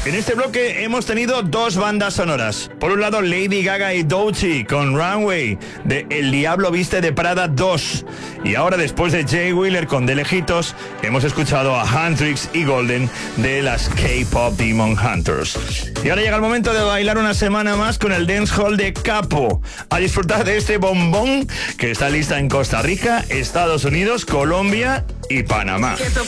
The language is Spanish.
En este bloque hemos tenido dos bandas sonoras. Por un lado, Lady Gaga y Doechii con Runway, de El Diablo Viste de Prada 2. Y ahora, después de Jay Wheeler con De Lejitos, hemos escuchado a Huntrix y Golden de las K-Pop Demon Hunters. Y ahora llega el momento de bailar una semana más con el dancehall de Capo. A disfrutar de este bombón que está lista en Costa Rica, Estados Unidos, Colombia y Panamá.